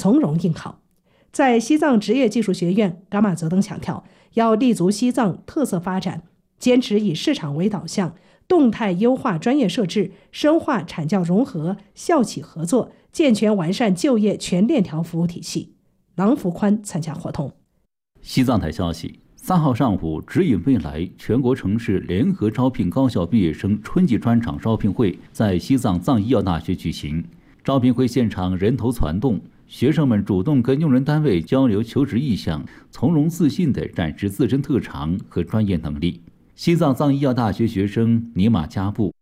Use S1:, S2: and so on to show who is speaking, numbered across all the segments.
S1: 从容应考。在西藏职业技术学院，噶玛泽登强调，要立足西藏特色发展，坚持以市场为导向，动态优化专业设置，深化产教融合、校企合作，健全完善就业全链条服务体系。郎福宽参加活动。
S2: 西藏台消息，3号上午，指引未来全国城市联合招聘高校毕业生春季专场招聘会在西藏藏医药大学举行。招聘会现场人头攒动，学生们主动跟用人单位交流求职意向，从容自信地展示自身特长和专业能力。西藏藏医药大学学生尼玛加布，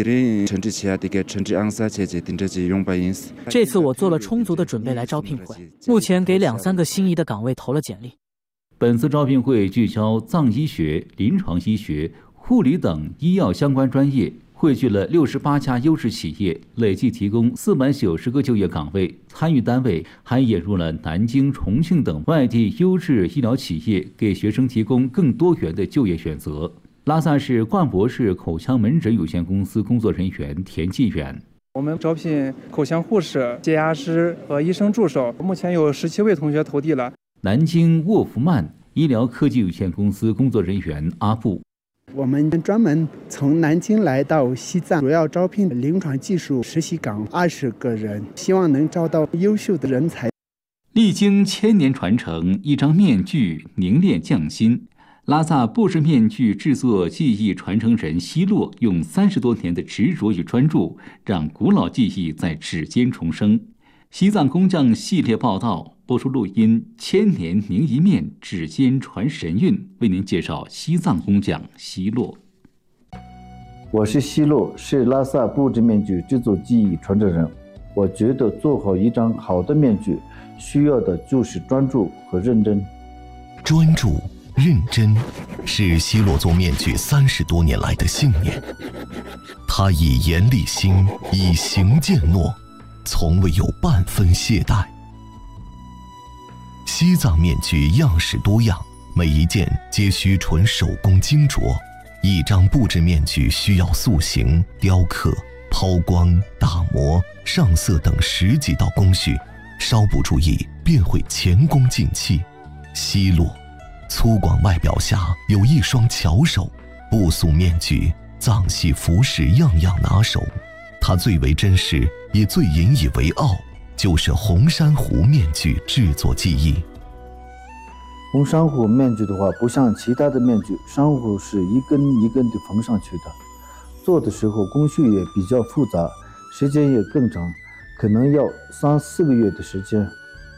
S3: 这次我做了充足的准备来招聘会，目前给2-3个心仪的岗位投了简历。
S2: 本次招聘会聚焦藏医学、临床医学、护理等医药相关专业，汇聚了68家优质企业，累计提供490个就业岗位。参与单位还引入了南京、重庆等外地优质医疗企业，给学生提供更多元的就业选择。拉萨市冠博士口腔门诊有限公司工作人员田继远，
S4: 我们招聘口腔护士、洁牙师和医生助手，目前有17位同学投递了。
S2: 南京沃福曼医疗科技有限公司工作人员阿布，
S5: 我们专门从南京来到西藏，主要招聘临床技术实习岗20个人，希望能招到优秀的人才。
S2: 历经1000年传承，一张面具凝练匠心。拉萨布氏面具制作技艺传承人希洛用30多年的执着与专注，让古老技艺在指尖重生。西藏工匠系列报道播出录音，1000年凝一面，指尖传神韵，为您介绍西藏工匠希洛。
S6: 我是希洛，是拉萨布制面具制作技艺传承人。我觉得做好一张好的面具，需要的就是专注和认真。
S7: 专注认真是希洛做面具30多年来的信念，他以言立心，以行践诺，从未有半分懈怠。西藏面具样式多样，每一件皆需纯手工精琢。一张布制面具需要塑形、雕刻、抛光、打磨、上色等10几道工序，稍不注意便会前功尽弃。希洛粗犷外表下有一双巧手，布塑面具、藏系服饰样样拿手。他最为珍视也最引以为傲，就是红珊瑚面具制作技艺。
S6: 红珊瑚面具的话，不像其他的面具，珊瑚是一根一根的缝上去的，做的时候工序也比较复杂，时间也更长，可能要3-4个月的时间。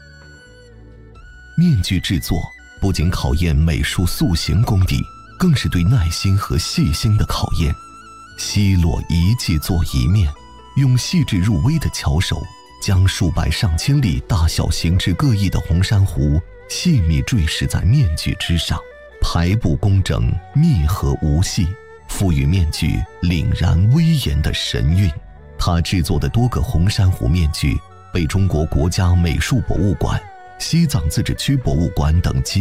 S7: 面具制作不仅考验美术塑形功底，更是对耐心和细心的考验。希洛一季做一面，用细致入微的巧手，将数百上千粒大小形制各异的红珊瑚细密坠饰在面具之上，排布工整，密合无隙，赋予面具凛然威严的神韵。他制作的多个红珊瑚面具被中国国家美术博物馆、西藏自治区博物馆等机